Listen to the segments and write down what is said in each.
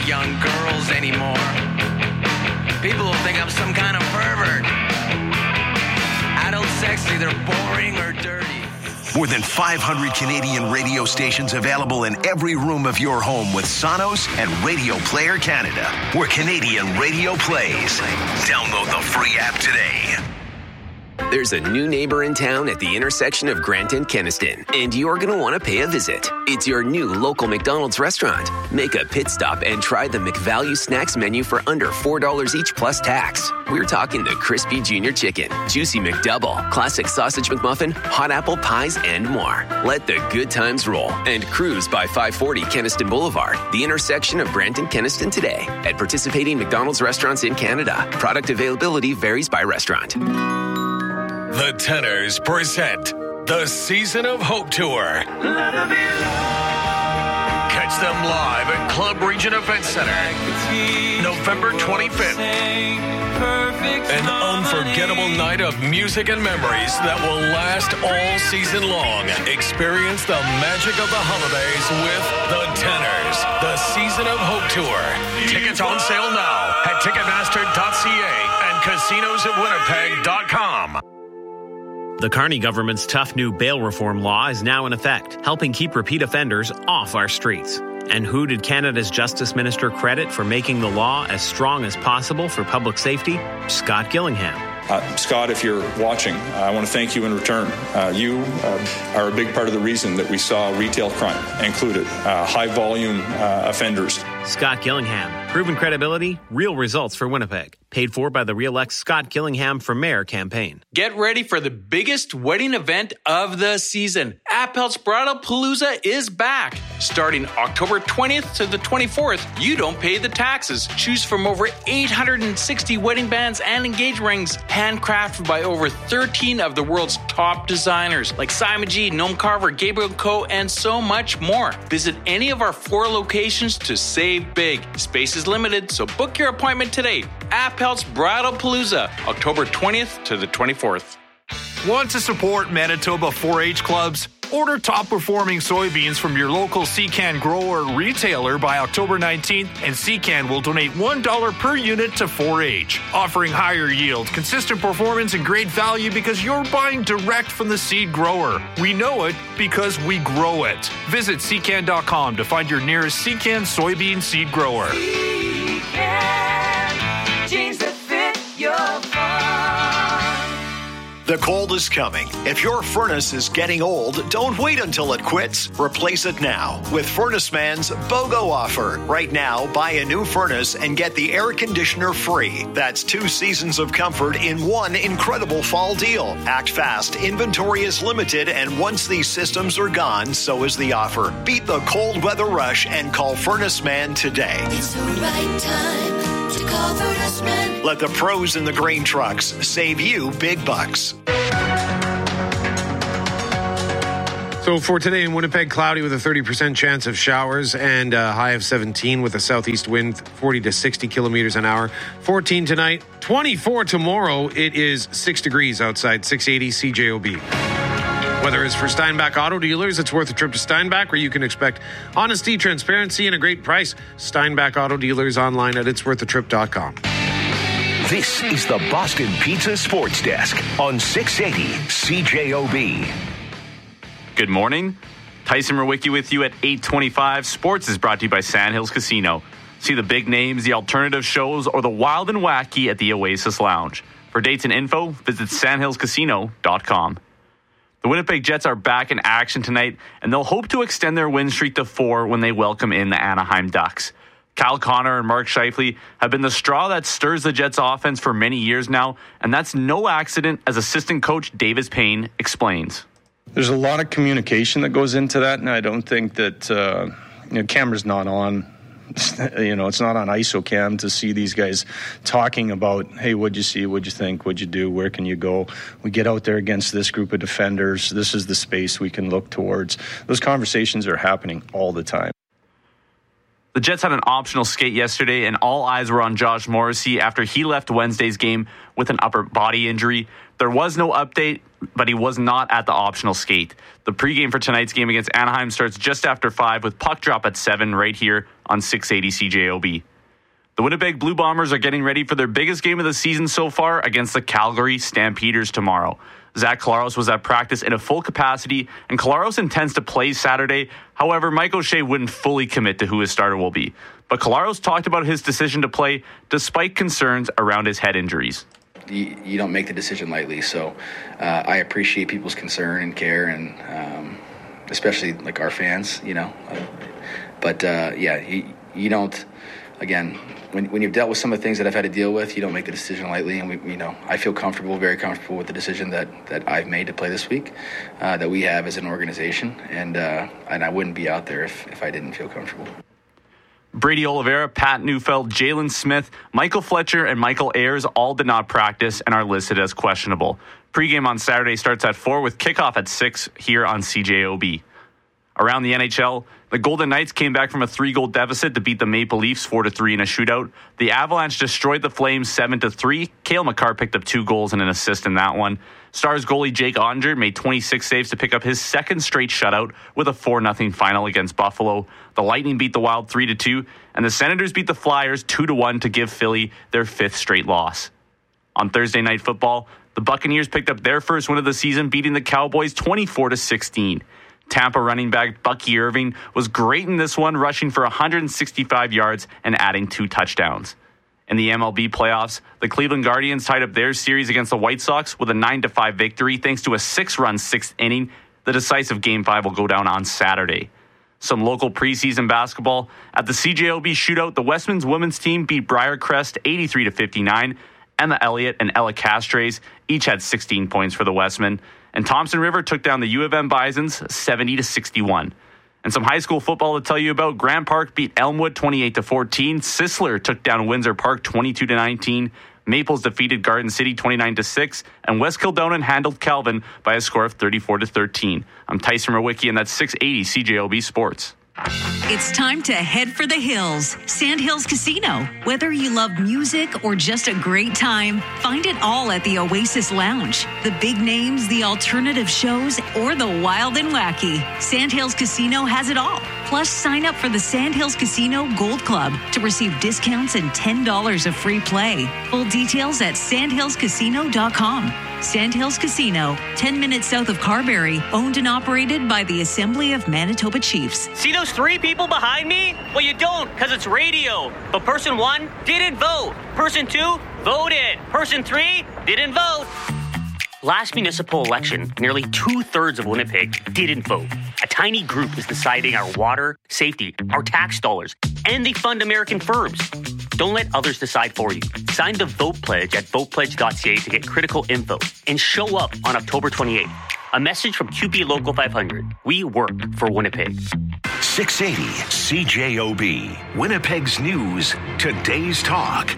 at young girls anymore. People will think I'm some kind of pervert. Adult sex, either boring or dirty. More than 500 Canadian radio stations available in every room of your home with Sonos and Radio Player Canada, where Canadian radio plays. Download the free app today. There's a new neighbor in town at the intersection of Grant and Kenaston, and you're going to want to pay a visit. It's your new local McDonald's restaurant. Make a pit stop and try the McValue Snacks menu for under $4 each plus tax. We're talking the Crispy Junior Chicken, Juicy McDouble, Classic Sausage McMuffin, Hot Apple Pies, and more. Let the good times roll and cruise by 540 Kenaston Boulevard, the intersection of Grant and Kenaston today at participating McDonald's restaurants in Canada. Product availability varies by restaurant. The Tenors present the Season of Hope Tour. Catch them live at Club Region Event Center, November 25th. An unforgettable night of music and memories that will last all season long. Experience the magic of the holidays with the Tenors, the Season of Hope Tour. Tickets on sale now at Ticketmaster.ca and casinosofwinnipeg.com. The Carney government's tough new bail reform law is now in effect, helping keep repeat offenders off our streets. And who did Canada's Justice Minister credit for making the law as strong as possible for public safety? Scott Gillingham. Scott, if you're watching, I want to thank you in return. You are a big part of the reason that we saw retail crime included, high-volume offenders. Scott Gillingham. Proven credibility, real results for Winnipeg. Paid for by the Re-elect Scott Gillingham for Mayor campaign. Get ready for the biggest wedding event of the season. Appel's Bridal Palooza is back. Starting October 20th to the 24th, you don't pay the taxes. Choose from over 860 wedding bands and engagement rings, handcrafted by over 13 of the world's top designers, like Simon G, Noam Carver, Gabriel Co., and so much more. Visit any of our 4 locations to save big. Space is limited, so book your appointment today. Appel's Bridal Palooza, October 20th to the 24th. Want to support Manitoba 4-H clubs? Order top-performing soybeans from your local Secan grower retailer by October 19th, and Secan will donate $1 per unit to 4-H, offering higher yield, consistent performance, and great value because you're buying direct from the seed grower. We know it because we grow it. Visit Secan.com to find your nearest Secan soybean seed grower. Secan, jeans that fit your farm. The cold is coming. If your furnace is getting old, don't wait until it quits. Replace it now with Furnace Man's BOGO offer. Right now, buy a new furnace and get the air conditioner free. That's 2 seasons of comfort in one incredible fall deal. Act fast. Inventory is limited, and once these systems are gone, so is the offer. Beat the cold weather rush and call Furnace Man today. It's the right time to call Furnace Man. Let the pros in the grain trucks save you big bucks. So for today in Winnipeg, cloudy with a 30% chance of showers and a high of 17 with a southeast wind 40 to 60 kilometers an hour. 14 tonight, 24 tomorrow. It is 6 degrees outside, 680 CJOB. Weather is for Steinbach Auto Dealers. It's worth a trip to Steinbach, where you can expect honesty, transparency, and a great price. Steinbach Auto Dealers online at itsworthatrip.com. This is the Boston Pizza Sports Desk on 680 CJOB. Good morning. Tyson Murwicki with you at 8:25. Sports is brought to you by Sandhills Casino. See the big names, the alternative shows, or the wild and wacky at the Oasis Lounge. For dates and info, visit sandhillscasino.com. The Winnipeg Jets are back in action tonight, and they'll hope to extend their win streak to 4 when they welcome in the Anaheim Ducks. Kyle Connor and Mark Scheifele have been the straw that stirs the Jets' offense for many years now, and that's no accident, as assistant coach Davis Payne explains. There's a lot of communication that goes into that, and I don't think that camera's not on. It's not on ISOCAM to see these guys talking about, hey, what'd you see, what'd you think, what'd you do, where can you go? We get out there against this group of defenders. This is the space we can look towards. Those conversations are happening all the time. The Jets had an optional skate yesterday, and all eyes were on Josh Morrissey after he left Wednesday's game with an upper body injury. There was no update, but he was not at the optional skate. The pregame for tonight's game against Anaheim starts just after 5 with puck drop at 7 right here on 680 CJOB. The Winnipeg Blue Bombers are getting ready for their biggest game of the season so far against the Calgary Stampeders tomorrow. Zach Collaros was at practice in a full capacity, and Collaros intends to play Saturday. However, Mike O'Shea wouldn't fully commit to who his starter will be. But Collaros talked about his decision to play despite concerns around his head injuries. You don't make the decision lightly, so I appreciate people's concern and care, and especially like our fans, you know. You don't. Again, when you've dealt with some of the things that I've had to deal with, you don't make the decision lightly. And I feel comfortable, very comfortable with the decision that I've made to play this week, that we have as an organization, and I wouldn't be out there if I didn't feel comfortable. Brady Oliveira, Pat Neufeld, Jalen Smith, Michael Fletcher, and Michael Ayers all did not practice and are listed as questionable. Pregame on Saturday starts at 4 with kickoff at 6 here on CJOB. Around the NHL, the Golden Knights came back from a 3-goal deficit to beat the Maple Leafs 4-3 in a shootout. The Avalanche destroyed the Flames 7-3. Cale Makar picked up 2 goals and an assist in that one. Stars goalie Jake Onger made 26 saves to pick up his second straight shutout with a 4-0 final against Buffalo. The Lightning beat the Wild 3-2, and the Senators beat the Flyers 2-1 to give Philly their 5th straight loss. On Thursday Night Football, the Buccaneers picked up their first win of the season, beating the Cowboys 24-16. Tampa running back Bucky Irving was great in this one, rushing for 165 yards and adding 2 touchdowns. In the MLB playoffs, the Cleveland Guardians tied up their series against the White Sox with a 9-5 victory thanks to a 6-run 6th inning. The decisive Game 5 will go down on Saturday. Some local preseason basketball. At the CJOB shootout, the Westman's women's team beat Briarcrest 83-59. Emma Elliott and Ella Castres each had 16 points for the Westmen. And Thompson River took down the U of M Bisons 70-61. And some high school football to tell you about. Grand Park beat Elmwood 28-14. Sisler took down Windsor Park 22-19. Maples defeated Garden City 29-6. And West Kildonan handled Calvin by a score of 34-13. I'm Tyson Mrowicki, and that's 680 CJOB Sports. It's time to head for the hills. Sandhills Casino. Whether you love music or just a great time, find it all at the Oasis Lounge. The big names, the alternative shows, or the wild and wacky. Sandhills Casino has it all. Plus, sign up for the Sandhills Casino Gold Club to receive discounts and $10 of free play. Full details at sandhillscasino.com. Sandhills Casino, 10 minutes south of Carberry, owned and operated by the Assembly of Manitoba Chiefs. See those 3 people behind me? Well, you don't, because it's radio. But person 1 didn't vote. Person 2 voted. Person 3 didn't vote. Last municipal election, nearly 2/3 of Winnipeg didn't vote. A tiny group is deciding our water, safety, our tax dollars, and they fund American firms. Don't let others decide for you. Sign the Vote Pledge at votepledge.ca to get critical info and show up on October 28th. A message from QP Local 500. We work for Winnipeg. 680 CJOB. Winnipeg's news. Today's talk.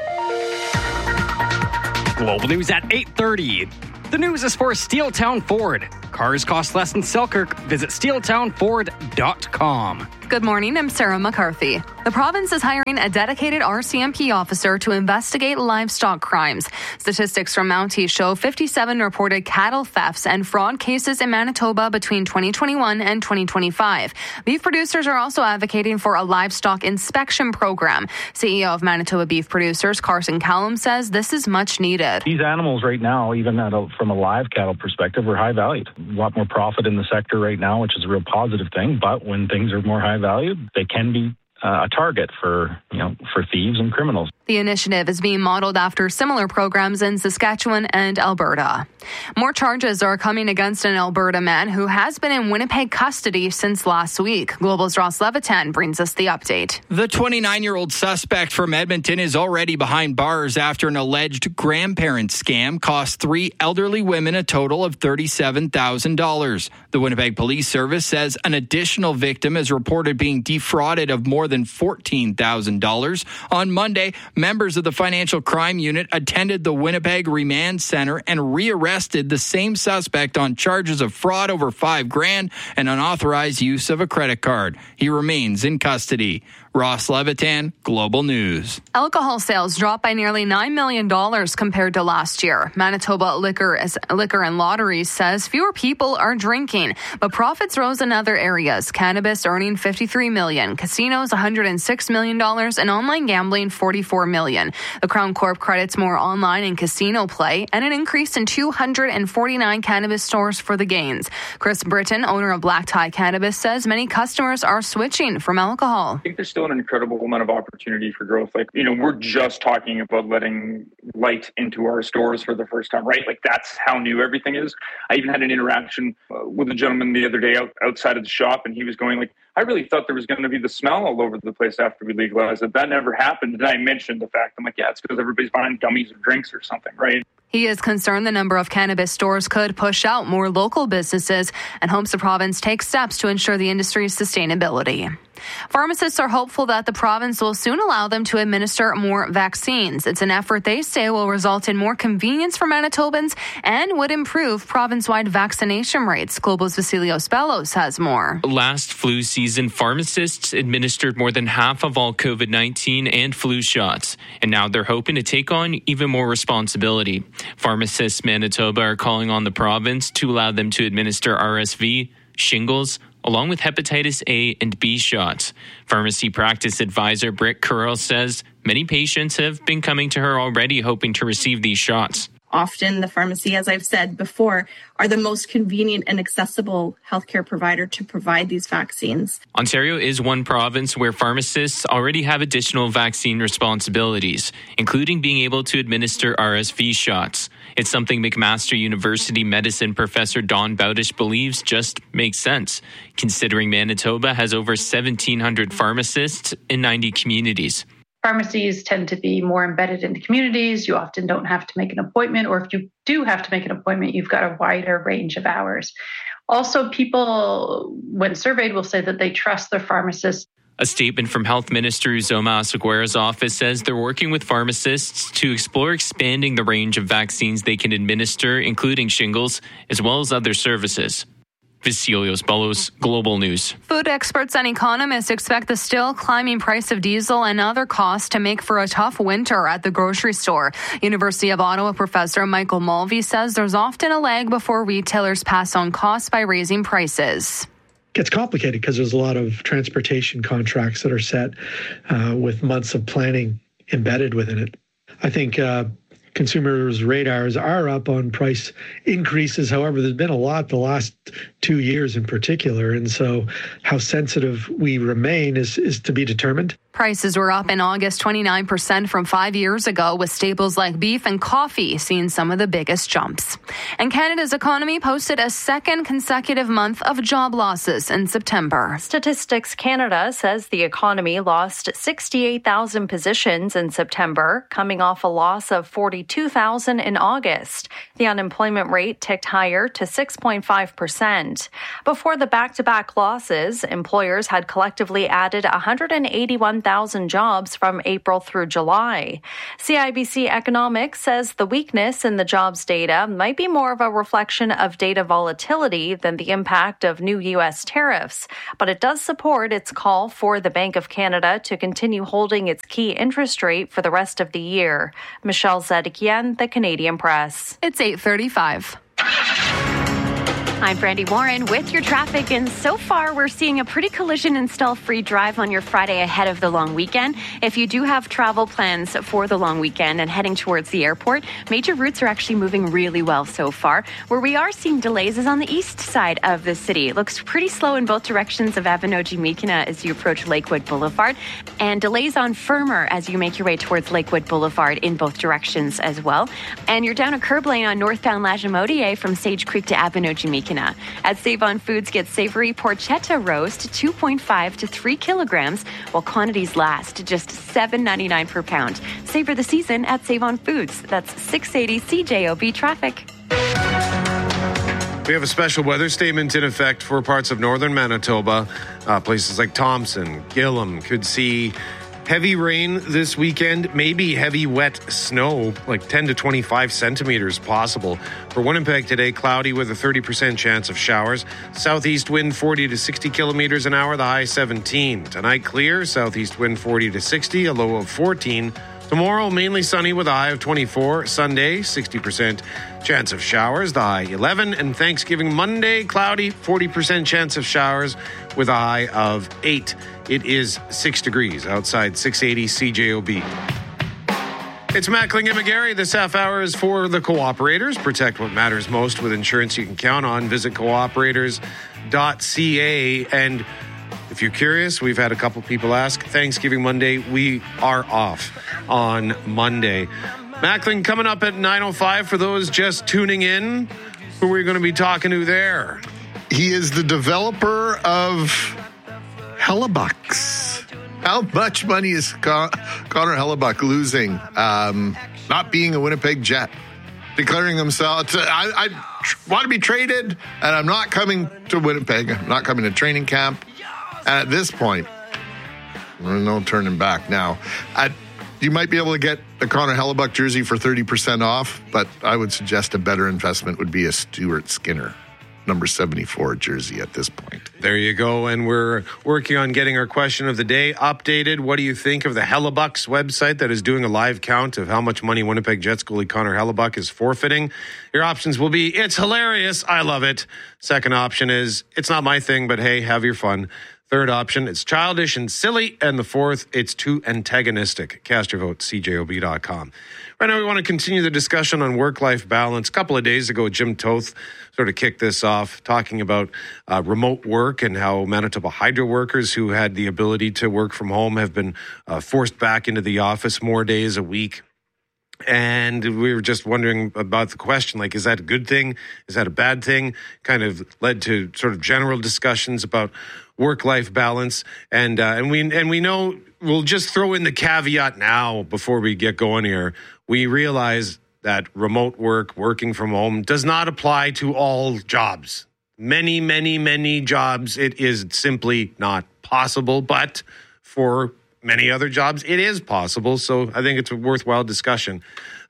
Global news at 8:30. The news is for Steeltown Ford. Cars cost less in Selkirk. Visit steeltownford.com. Good morning, I'm Sarah McCarthy. The province is hiring a dedicated RCMP officer to investigate livestock crimes. Statistics from Mountie show 57 reported cattle thefts and fraud cases in Manitoba between 2021 and 2025. Beef producers are also advocating for a livestock inspection program. CEO of Manitoba Beef Producers, Carson Callum, says this is much needed. These animals right now, even from a live cattle perspective, are high valued. A lot more profit in the sector right now, which is a real positive thing. But when things are more high valued, they can be a target for thieves and criminals. The initiative is being modeled after similar programs in Saskatchewan and Alberta. More charges are coming against an Alberta man who has been in Winnipeg custody since last week. Global's Ross Levitan brings us the update. The 29-year-old suspect from Edmonton is already behind bars after an alleged grandparent scam cost 3 elderly women a total of $37,000. The Winnipeg Police Service says an additional victim is reported being defrauded of more than $14,000. On Monday, Members of the Financial Crime Unit attended the Winnipeg Remand Center and rearrested the same suspect on charges of fraud over $5,000 and unauthorized use of a credit card. He remains in custody. Ross Levitan, Global News. Alcohol sales dropped by nearly $9 million compared to last year. Manitoba Liquor and Lotteries says fewer people are drinking, but profits rose in other areas. Cannabis earning $53 million, casinos $106 million, and online gambling $44 million. The Crown Corp credits more online and casino play and an increase in 249 cannabis stores for the gains. Chris Britton, owner of Black Tie Cannabis, says many customers are switching from alcohol. I think there's still an incredible amount of opportunity for growth. We're just talking about letting light into our stores for the first time, right? That's how new everything is. I even had an interaction with a gentleman the other day outside of the shop, and he was going I really thought there was going to be the smell all over the place after we legalized it. That never happened. And I mentioned the fact, I'm yeah, it's because everybody's buying gummies or drinks or something, right? He is concerned the number of cannabis stores could push out more local businesses and hopes the province takes steps to ensure the industry's sustainability. Pharmacists are hopeful that the province will soon allow them to administer more vaccines. It's an effort they say will result in more convenience for Manitobans and would improve province-wide vaccination rates. Global's Vasilios Bellos has more. Last flu season, pharmacists administered more than half of all COVID-19 and flu shots, and now they're hoping to take on even more responsibility. Pharmacists Manitoba are calling on the province to allow them to administer RSV, shingles, along with hepatitis A and B shots. Pharmacy practice advisor Britt Curl says many patients have been coming to her already hoping to receive these shots. Often the pharmacy, as I've said before, are the most convenient and accessible healthcare provider to provide these vaccines. Ontario is one province where pharmacists already have additional vaccine responsibilities, including being able to administer RSV shots. It's something McMaster University medicine professor Don Bowdish believes just makes sense, considering Manitoba has over 1,700 pharmacists in 90 communities. Pharmacies tend to be more embedded into communities. You often don't have to make an appointment, or if you do have to make an appointment, you've got a wider range of hours. Also, people, when surveyed, will say that they trust their pharmacist. A statement from Health Minister Uzoma Asagwera's office says they're working with pharmacists to explore expanding the range of vaccines they can administer, including shingles, as well as other services. Vasilios Bellos, Global News. Food experts and economists expect the still climbing price of diesel and other costs to make for a tough winter at the grocery store. University of Ottawa professor Michael Mulvey says there's often a lag before retailers pass on costs by raising prices. Gets complicated because there's a lot of transportation contracts that are set with months of planning embedded within it. I think consumers' radars are up on price increases. However, there's been a lot the last 2 years in particular. And so how sensitive we remain is to be determined. Prices were up in August 29% from 5 years ago, with staples like beef and coffee seeing some of the biggest jumps. And Canada's economy posted a second consecutive month of job losses in September. Statistics Canada says the economy lost 68,000 positions in September, coming off a loss of 42,000 in August. The unemployment rate ticked higher to 6.5%. Before the back-to-back losses, employers had collectively added 181,000 jobs from April through July. CIBC Economics says the weakness in the jobs data might be more of a reflection of data volatility than the impact of new U.S. tariffs, but it does support its call for the Bank of Canada to continue holding its key interest rate for the rest of the year. Michelle Zedekian, The Canadian Press. It's 8:35. I'm Brandy Warren with your traffic, and so far we're seeing a pretty collision and stall-free drive on your Friday ahead of the long weekend. If you do have travel plans for the long weekend and heading towards the airport, major routes are actually moving really well so far. Where we are seeing delays is on the east side of the city. It looks pretty slow in both directions of Avenoji-Mikina as you approach Lakewood Boulevard, and delays on Fermor as you make your way towards Lakewood Boulevard in both directions as well. And you're down a curb lane on northbound Lagimodiere from Sage Creek to Avenoji-Mikina. At Save On Foods, get savory porchetta roast 2.5 to 3 kilograms, while quantities last just $7.99 per pound. Savor the season at Save On Foods. That's 680 CJOB traffic. We have a special weather statement in effect for parts of northern Manitoba. Places like Thompson, Gillam could see Heavy rain this weekend, maybe heavy wet snow, like 10 to 25 centimeters possible. For Winnipeg today, cloudy with a 30% chance of showers. Southeast wind 40 to 60 kilometers an hour, the high 17. Tonight clear, southeast wind 40 to 60, a low of 14. Tomorrow, mainly sunny with a high of 24. Sunday, 60% chance of showers, the high 11. And Thanksgiving Monday, cloudy, 40% chance of showers with a high of 8. It is 6 degrees outside, 680 CJOB. It's Mackling and McGarry. This half hour is for the cooperators. Protect what matters most with insurance you can count on. Visit cooperators.ca. And if you're curious, we've had a couple people ask. Thanksgiving Monday, we are off on Monday. Mackling coming up at 9:05 for those just tuning in. Who are we going to be talking to there? He is the developer of Hellebucks. How much money is Connor Hellebuyck losing? Not being a Winnipeg Jet. Declaring himself, I want to be traded, and I'm not coming to Winnipeg. I'm not coming to training camp. And at this point, there's no turning back now. You might be able to get a Connor Hellebuyck jersey for 30% off, but I would suggest a better investment would be a Stuart Skinner number 74 jersey at this point. There you go. And we're working on getting our question of the day updated. What do you think of the Hellebucks website that is doing a live count of how much money Winnipeg Jets goalie Connor Hellebuyck is forfeiting? Your options will be, it's hilarious, I love it. Second option is, it's not my thing, but hey, have your fun. Third option, it's childish and silly. And the fourth, it's too antagonistic. Cast your vote, cjob.com. Right now, we want to continue the discussion on work-life balance. A couple of days ago, Jim Toth sort of kicked this off, talking about remote work and how Manitoba Hydro workers who had the ability to work from home have been forced back into the office more days a week. And we were just wondering about the question, like, is that a good thing? Is that a bad thing? Kind of led to sort of general discussions about work-life balance. And we know, we'll just throw in the caveat now before we get going here. We realize that remote work, working from home, does not apply to all jobs. Many, many, many jobs, it is simply not possible. But for many other jobs, it is possible. So I think it's a worthwhile discussion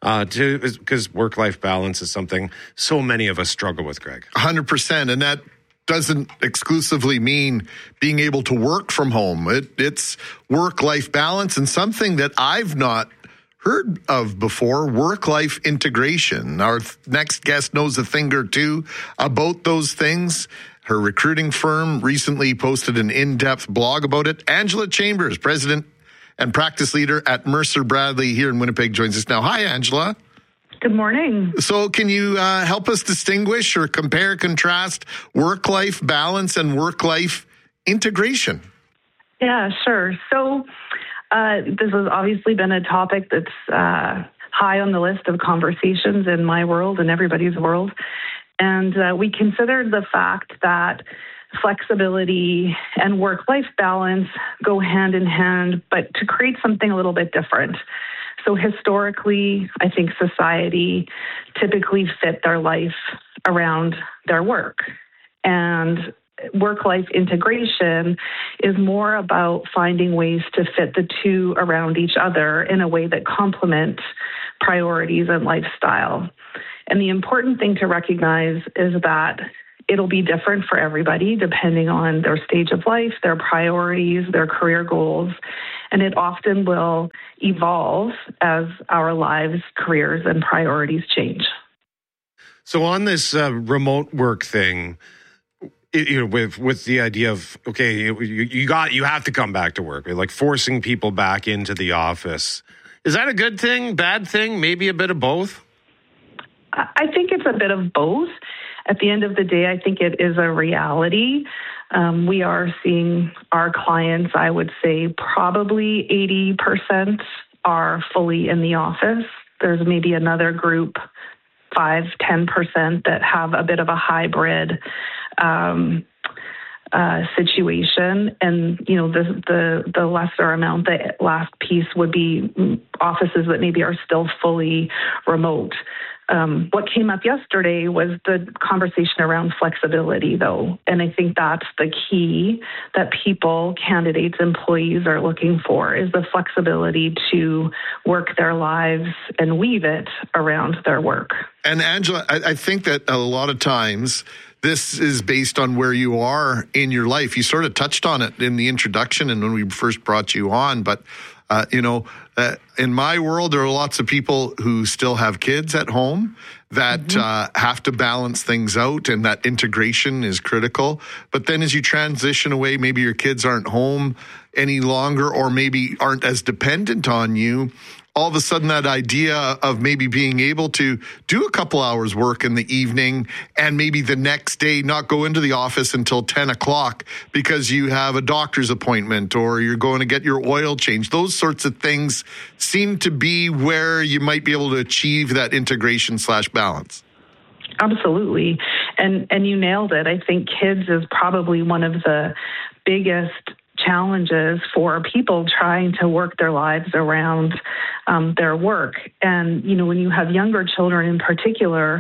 because work-life balance is something so many of us struggle with, Greg. 100%. And that doesn't exclusively mean being able to work from home. It's work-life balance, and something that I've not heard of before, work-life integration. Our next guest knows a thing or two about those things. Her recruiting firm recently posted an in-depth blog about it. Angela Chambers, president and practice leader at Mercer Bradley here in Winnipeg, joins us now. Hi, Angela. Good morning. So can you help us distinguish or compare, contrast work-life balance and work-life integration? Yeah, sure. So this has obviously been a topic that's high on the list of conversations in my world and everybody's world. And we considered the fact that flexibility and work-life balance go hand in hand, but to create something a little bit different. So historically, I think society typically fit their life around their work. And work-life integration is more about finding ways to fit the two around each other in a way that complement priorities and lifestyle. And the important thing to recognize is that it'll be different for everybody depending on their stage of life, their priorities, their career goals, and it often will evolve as our lives, careers, and priorities change. So on this remote work thing, with the idea of, okay, you have to come back to work, like forcing people back into the office. Is that a good thing, bad thing, maybe a bit of both? I think it's a bit of both. At the end of the day, I think it is a reality. We are seeing our clients, I would say probably 80% are fully in the office. There's maybe another group, 5-10% that have a bit of a hybrid situation. And, you know, the lesser amount, the last piece would be offices that maybe are still fully remote. What came up yesterday was the conversation around flexibility, though. And I think that's the key that people, candidates, employees are looking for, is the flexibility to work their lives and weave it around their work. And Angela, I think that a lot of times this is based on where you are in your life. You sort of touched on it in the introduction and when we first brought you on, but in my world, there are lots of people who still have kids at home that have to balance things out, and that integration is critical. But then as you transition away, maybe your kids aren't home any longer or maybe aren't as dependent on you. All of a sudden, that idea of maybe being able to do a couple hours work in the evening and maybe the next day not go into the office until 10 o'clock because you have a doctor's appointment or you're going to get your oil changed. Those sorts of things seem to be where you might be able to achieve that integration/balance. Absolutely. And you nailed it. I think kids is probably one of the biggest challenges for people trying to work their lives around their work. And, when you have younger children in particular,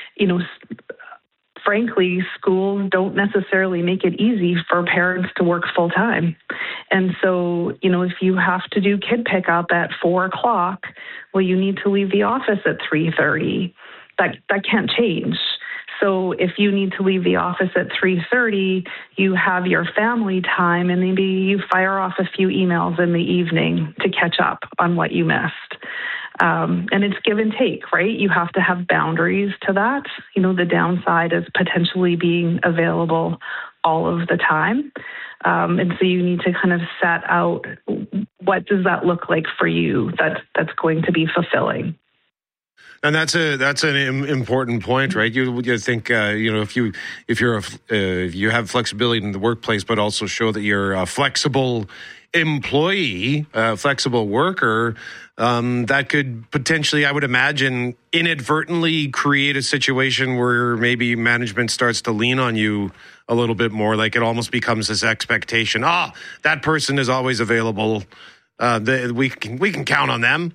frankly, schools don't necessarily make it easy for parents to work full time. And so, if you have to do kid pickup at 4:00, well, you need to leave the office at 3:30. That can't change. So if you need to leave the office at 3:30, you have your family time, and maybe you fire off a few emails in the evening to catch up on what you missed. And it's give and take, right? You have to have boundaries to that. The downside is potentially being available all of the time. And so you need to kind of set out, what does that look like for you that's going to be fulfilling? And that's an important point, right? You think if you have flexibility in the workplace, but also show that you're a flexible employee, a flexible worker, that could potentially, I would imagine, inadvertently create a situation where maybe management starts to lean on you a little bit more. Like it almost becomes this expectation. That person is always available. We can count on them.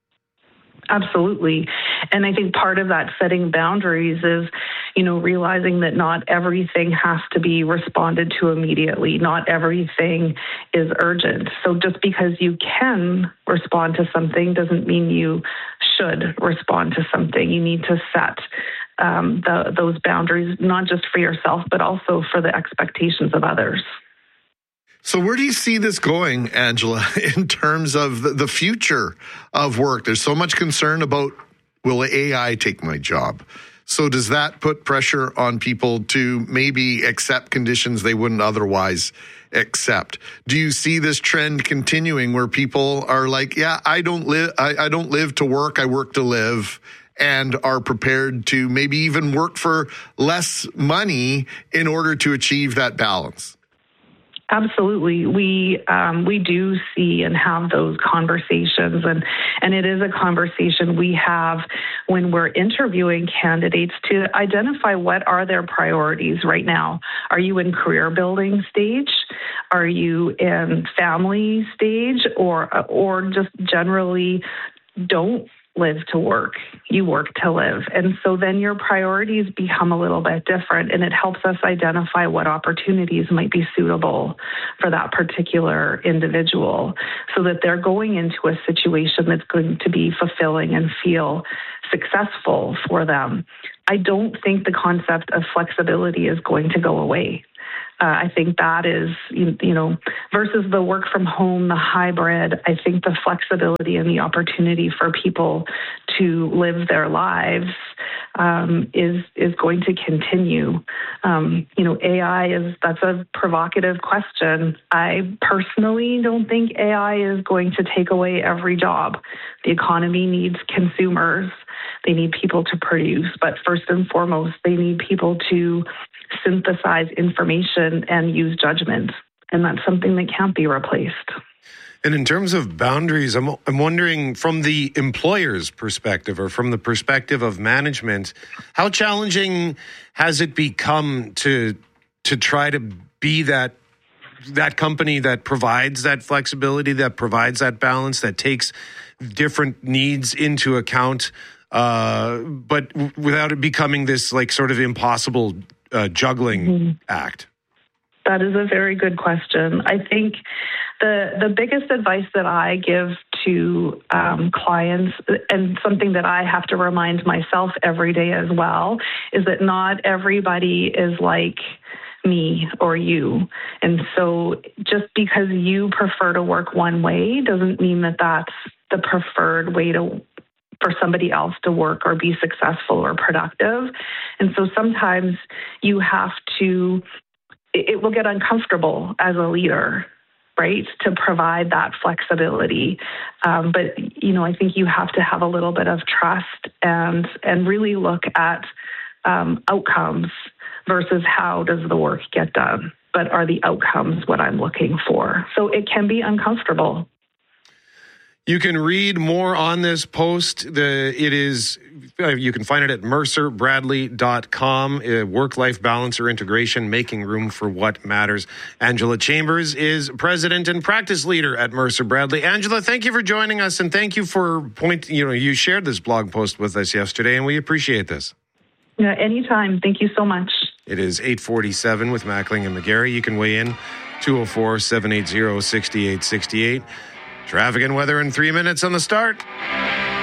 Absolutely. And I think part of that setting boundaries is, realizing that not everything has to be responded to immediately. Not everything is urgent. So just because you can respond to something doesn't mean you should respond to something. You need to set those boundaries, not just for yourself, but also for the expectations of others. So where do you see this going, Angela, in terms of the future of work? There's so much concern about, will AI take my job? So does that put pressure on people to maybe accept conditions they wouldn't otherwise accept? Do you see this trend continuing where people are like, I don't live to work, I work to live, and are prepared to maybe even work for less money in order to achieve that balance? Absolutely. We do see and have those conversations, and it is a conversation we have when we're interviewing candidates to identify what are their priorities right now. Are you in career building stage? Are you in family stage, or just generally don't live to work, you work to live? And so then your priorities become a little bit different, and it helps us identify what opportunities might be suitable for that particular individual so that they're going into a situation that's going to be fulfilling and feel successful for them. I don't think the concept of flexibility is going to go away. I think that is, versus the work from home, the hybrid, I think the flexibility and the opportunity for people to live their lives is going to continue. AI that's a provocative question. I personally don't think AI is going to take away every job. The economy needs consumers. They need people to produce, but first and foremost, they need people to synthesize information and use judgment. And that's something that can't be replaced. And in terms of boundaries, I'm wondering, from the employer's perspective or from the perspective of management, how challenging has it become to try to be that company that provides that flexibility, that provides that balance, that takes different needs into account? but without it becoming this like sort of impossible juggling act? That is a very good question. I think the biggest advice that I give to clients, and something that I have to remind myself every day as well, is that not everybody is like me or you. And so just because you prefer to work one way doesn't mean that that's the preferred way for somebody else to work or be successful or productive. And so sometimes you have to, it will get uncomfortable as a leader, right, to provide that flexibility. But, I think you have to have a little bit of trust and really look at outcomes versus how does the work get done. But are the outcomes what I'm looking for? So it can be uncomfortable. You can read more on this post. You can find it at mercerbradley.com. Work-life balance or integration, making room for what matters. Angela Chambers is president and practice leader at Mercer Bradley. Angela, thank you for joining us, and thank you for you shared this blog post with us yesterday, and we appreciate this. Yeah, anytime. Thank you so much. It is 8:47 with Mackling and McGarry. You can weigh in 204-780-6868. Traffic and weather in 3 minutes on the start.